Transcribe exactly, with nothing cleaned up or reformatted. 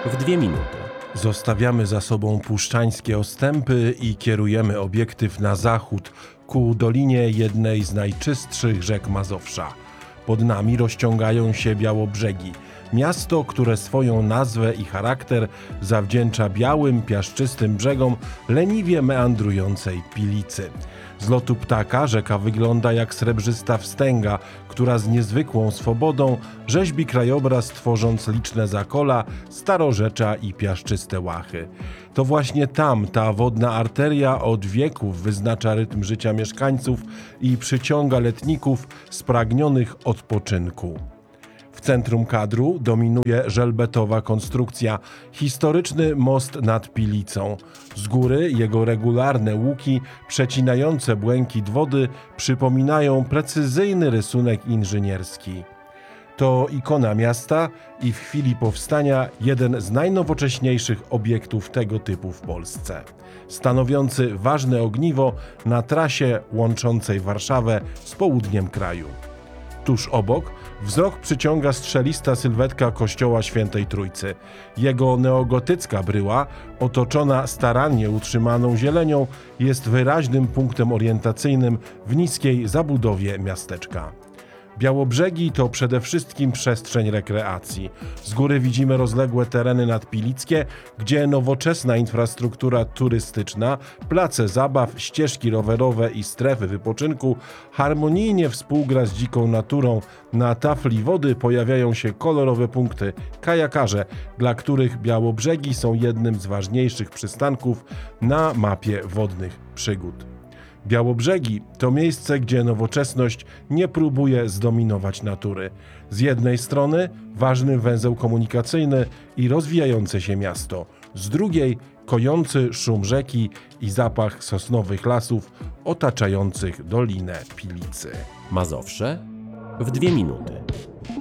w dwie minuty. Zostawiamy za sobą puszczańskie ostępy i kierujemy obiektyw na zachód, ku dolinie jednej z najczystszych rzek Mazowsza. Pod nami rozciągają się Białobrzegi, miasto, które swoją nazwę i charakter zawdzięcza białym, piaszczystym brzegom leniwie meandrującej Pilicy. Z lotu ptaka rzeka wygląda jak srebrzysta wstęga, która z niezwykłą swobodą rzeźbi krajobraz, tworząc liczne zakola, starorzecza i piaszczyste łachy. To właśnie tam ta wodna arteria od wieków wyznacza rytm życia mieszkańców i przyciąga letników spragnionych odpoczynku. W centrum kadru dominuje żelbetowa konstrukcja, historyczny most nad Pilicą. Z góry jego regularne łuki przecinające błękit wody przypominają precyzyjny rysunek inżynierski. To ikona miasta i w chwili powstania jeden z najnowocześniejszych obiektów tego typu w Polsce, stanowiący ważne ogniwo na trasie łączącej Warszawę z południem kraju. Tuż obok wzrok przyciąga strzelista sylwetka kościoła Świętej Trójcy. Jego neogotycka bryła, otoczona starannie utrzymaną zielenią, jest wyraźnym punktem orientacyjnym w niskiej zabudowie miasteczka. Białobrzegi to przede wszystkim przestrzeń rekreacji. Z góry widzimy rozległe tereny nadpilickie, gdzie nowoczesna infrastruktura turystyczna, place zabaw, ścieżki rowerowe i strefy wypoczynku harmonijnie współgra z dziką naturą. Na tafli wody pojawiają się kolorowe punkty, kajakarze, dla których Białobrzegi są jednym z ważniejszych przystanków na mapie wodnych przygód. Białobrzegi to miejsce, gdzie nowoczesność nie próbuje zdominować natury. Z jednej strony ważny węzeł komunikacyjny i rozwijające się miasto, z drugiej kojący szum rzeki i zapach sosnowych lasów otaczających Dolinę Pilicy. Mazowsze w dwie minuty.